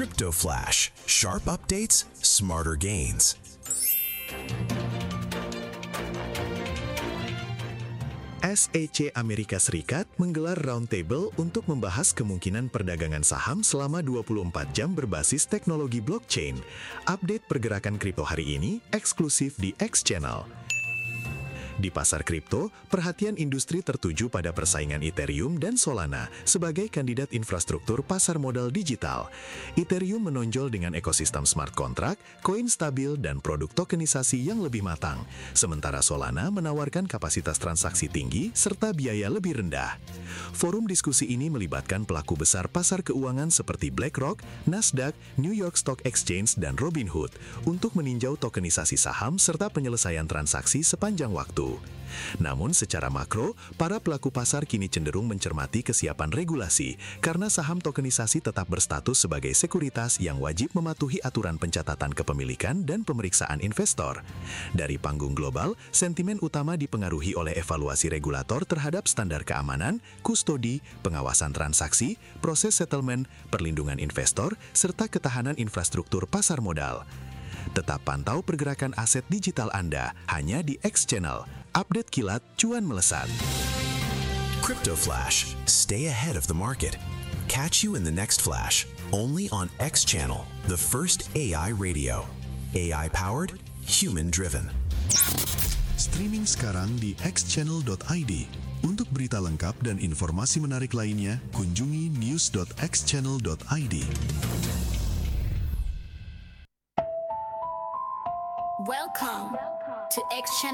Crypto Flash, sharp updates, smarter gains. SEC Amerika Serikat menggelar roundtable untuk membahas kemungkinan perdagangan saham selama 24 jam berbasis teknologi blockchain. Update pergerakan kripto hari ini eksklusif di X Channel. Di pasar kripto, perhatian industri tertuju pada persaingan Ethereum dan Solana sebagai kandidat infrastruktur pasar modal digital. Ethereum menonjol dengan ekosistem smart contract, koin stabil, dan produk tokenisasi yang lebih matang. Sementara Solana menawarkan kapasitas transaksi tinggi serta biaya lebih rendah. Forum diskusi ini melibatkan pelaku besar pasar keuangan seperti BlackRock, Nasdaq, New York Stock Exchange, dan Robinhood untuk meninjau tokenisasi saham serta penyelesaian transaksi sepanjang waktu. Namun secara makro, para pelaku pasar kini cenderung mencermati kesiapan regulasi karena saham tokenisasi tetap berstatus sebagai sekuritas yang wajib mematuhi aturan pencatatan kepemilikan dan pemeriksaan investor. Dari panggung global, sentimen utama dipengaruhi oleh evaluasi regulator terhadap standar keamanan, kustodi, pengawasan transaksi, proses settlement, perlindungan investor, serta ketahanan infrastruktur pasar modal. Tetap pantau pergerakan aset digital Anda hanya di X Channel. Update kilat cuan melesat. Crypto Flash, stay ahead of the market. Catch you in the next flash, only on X Channel, the first AI radio. AI-powered, human-driven. Streaming sekarang di xchannel.id. Untuk berita lengkap dan informasi menarik lainnya, kunjungi news.xchannel.id. Welcome to X Channel.